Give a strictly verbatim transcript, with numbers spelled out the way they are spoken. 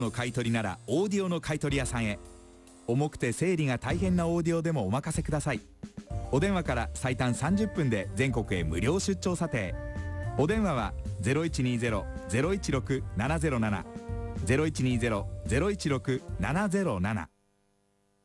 の買い取りならオーディオの買い取り屋さんへ。重くて整理が大変なオーディオでもお任せください。お電話から最短さんじゅっぷんで全国へ無料出張査定。お電話は ゼロいちにゼロ ゼロいちろく ななゼロなな ゼロいちにゼロ ゼロいちろく ななゼロなな